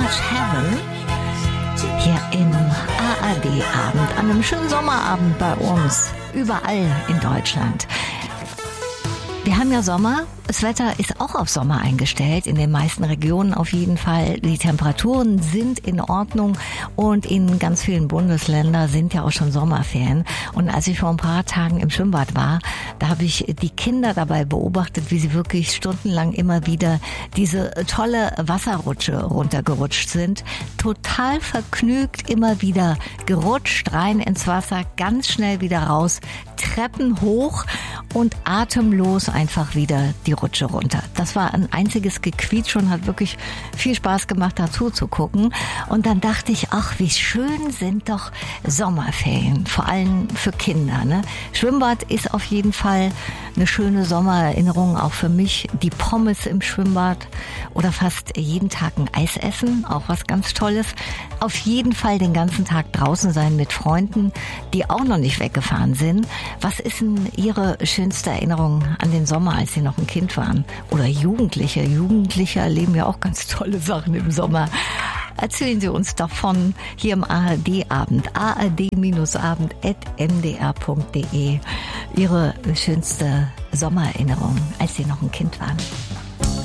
Beach Heaven hier im ARD-Abend, an einem schönen Sommerabend bei uns, überall in Deutschland. Wir haben ja Sommer, das Wetter ist auch auf Sommer eingestellt, in den meisten Regionen auf jeden Fall. Die Temperaturen sind in Ordnung und in ganz vielen Bundesländern sind ja auch schon Sommerferien. Und als ich vor ein paar Tagen im Schwimmbad war, da habe ich die Kinder dabei beobachtet, wie sie wirklich stundenlang immer wieder diese tolle Wasserrutsche runtergerutscht sind. Total vergnügt, immer wieder gerutscht, rein ins Wasser, ganz schnell wieder raus, Treppen hoch und atemlos einfach wieder die Rutsche runter. Das war ein einziges Gequietsch und hat wirklich viel Spaß gemacht, dazu zu gucken. Und dann dachte ich, ach, wie schön sind doch Sommerferien, vor allem für Kinder, ne? Schwimmbad ist auf jeden Fall eine schöne Sommererinnerung, auch für mich. Die Pommes im Schwimmbad oder fast jeden Tag ein Eis essen, auch was ganz Tolles. Auf jeden Fall den ganzen Tag draußen sein mit Freunden, die auch noch nicht weggefahren sind. Was ist denn Ihre schönste Erinnerung an den Sommer, als Sie noch ein Kind waren? Oder Jugendliche? Jugendliche erleben ja auch ganz tolle Sachen im Sommer. Erzählen Sie uns davon hier im ARD-Abend, ard-abend@mdr.de. Ihre schönste Sommererinnerung, als Sie noch ein Kind waren.